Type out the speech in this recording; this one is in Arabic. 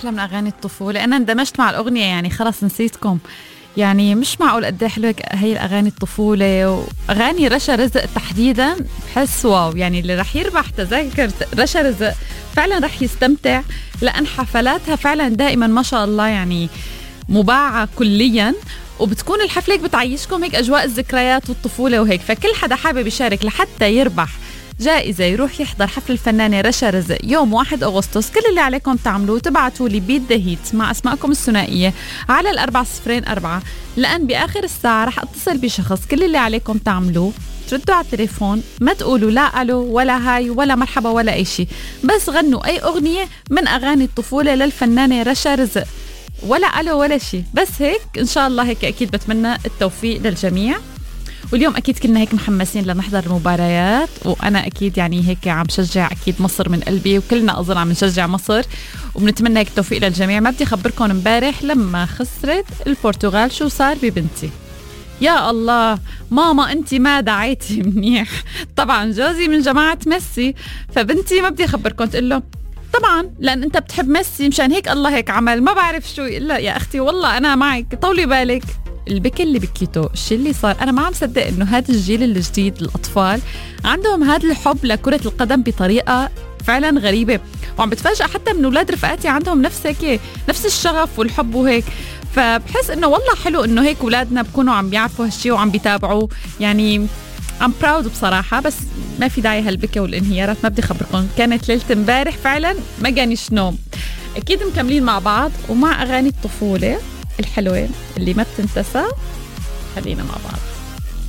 أحلى من أغاني الطفولة. أنا اندمجت مع الأغنية يعني خلاص نسيتكم. يعني مش معقول قد ايه حلوة هي الأغاني الطفولة. وأغاني رشا رزق تحديدا بحس واو، يعني اللي رح يربح تذاكر رشا رزق فعلا رح يستمتع، لأن حفلاتها فعلا دائما ما شاء الله يعني مباعة كليا، وبتكون الحفلة هيك بتعيشكم هيك أجواء الذكريات والطفولة وهيك. فكل حدا حابب يشارك لحتى يربح جائزة يروح يحضر حفل الفنانة رشا رزق يوم 1 أغسطس. كل اللي عليكم تعملوه تبعتوا لي بيت ذا هيت مع أسماءكم الثنائية على 404، لأن بآخر الساعة رح أتصل بشخص. كل اللي عليكم تعملوه تردوا على التليفون، ما تقولوا لا ألو ولا هاي ولا مرحبا ولا أي شيء، بس غنوا أي أغنية من أغاني الطفولة للفنانة رشا رزق، ولا ألو ولا شيء، بس هيك إن شاء الله. هيك أكيد بتمنى التوفيق للجميع. واليوم أكيد كنا هيك محمسين لنحضر المباريات، وأنا أكيد يعني هيك عم شجع أكيد مصر من قلبي، وكلنا أظن عم نشجع مصر، وبنتمنى هيك التوفيق للجميع. ما بدي أخبركم امبارح لما خسرت البرتغال شو صار ببنتي. يا الله ماما أنتي ما دعيتي منيح. طبعا جوزي من جماعة ميسي، فبنتي ما بدي أخبركم تقول له طبعا لأن أنت بتحب ميسي مشان هيك الله هيك عمل، ما بعرف شو. إلا يا أختي والله أنا معك، طولي بالك. البكي اللي بكيته الشي اللي صار، أنا ما عم صدق إنه هذا الجيل الجديد الأطفال عندهم هذا الحب لكرة القدم بطريقة فعلا غريبة، وعم بتفاجأ حتى من أولاد رفقاتي عندهم نفس هيك نفس الشغف والحب وهيك. فبحس إنه والله حلو إنه هيك أولادنا بكونوا عم بيعرفوا هالشي وعم بيتابعوا، يعني I'm proud بصراحة. بس ما في داعي هالبكي والانهيارات، ما بدي خبركم كانت ليلة امبارح فعلا ما جانيش نوم. أكيد مكملين مع بعض ومع أغاني الطفولة الحلوة اللي ما بتنتسى. خلينا مع بعض.